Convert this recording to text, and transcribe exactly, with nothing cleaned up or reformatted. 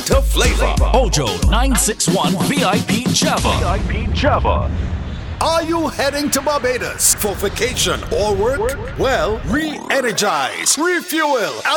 to flavor. Ojo nine six one V I P Java. V I P Java. Are you heading to Barbados for vacation or work? Well, re-energize, refuel, and